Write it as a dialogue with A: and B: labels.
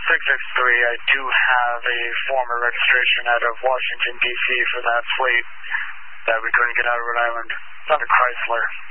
A: 663, I do have a former registration out of Washington, D.C. for that fleet that we couldn't get out of Rhode Island. It's under Chrysler.